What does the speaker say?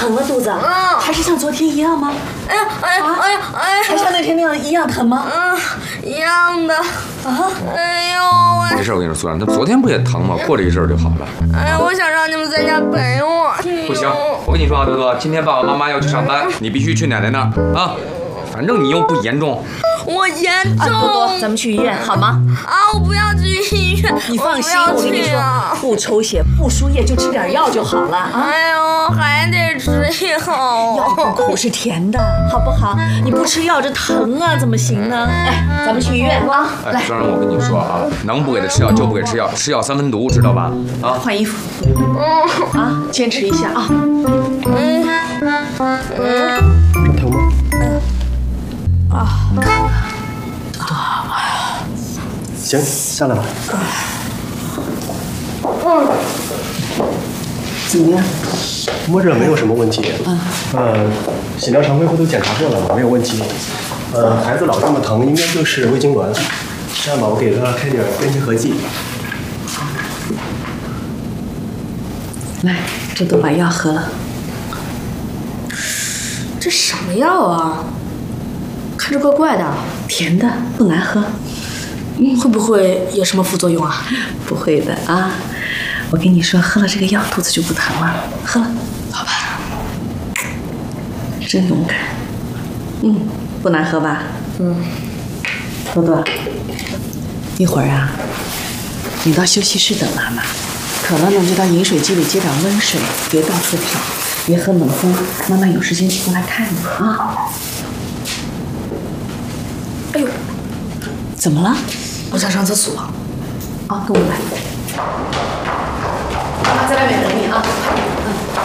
疼了肚子？还是像昨天一样吗？ 哎呀，哎呀，哎呀，哎呀， 还像那天那样一样疼吗？ 一样的。哎呦喂！ 没事，我跟你说，苏然，他昨天不也疼吗？过这一阵就好了。 哎呀，我想让你们在家陪我。 不行，我跟你说啊，多多，今天爸爸妈妈要去上班，你必须去奶奶那儿啊。反正你又不严重。 我严重。 多多，咱们去医院好吗？ 我不要去医院。 你放心，我跟你说，不抽血不输液就吃点药就好了啊。 哎呦，还得吃药。 药不苦是甜的，好不好？你不吃药这疼啊，怎么行呢？哎，咱们去医院啊！ 来，张然，我跟你说啊，能不给他吃药就不给吃药，吃药3分毒，知道吧？啊， 换衣服。坚持一下啊。 这疼吗？行，下来吧。怎么样？摸着没有什么问题。血尿常规后都检查过了，没有问题。孩子老这么疼，应该就是胃痉挛。这样吧，我给他开点根结合剂。 来，这都把药喝了。 这什么药啊？看着怪怪的。 甜的，不难喝。 会不会有什么副作用啊？ 不会的啊，我跟你说，喝了这个药肚子就不疼了。喝了， 好吧。 真勇敢。不难喝吧？多多，一会儿啊，你到休息室等妈妈。渴了呢，就到饮水机里接点温水，别到处跑，别喝冷风。妈妈有时间过来看你啊。 哎呦， 怎么了？ 我想上厕所。 跟我来。妈妈在外面等你啊。